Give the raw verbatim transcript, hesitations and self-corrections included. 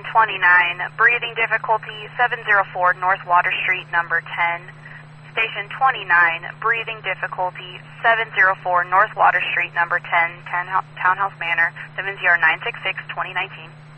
Station twenty-nine, breathing difficulty, seven oh four North Water Street, number ten. Station twenty-nine, breathing difficulty, seven oh four North Water Street, number ten, ten Townhouse Manor, seven zero nine six six, twenty nineteen.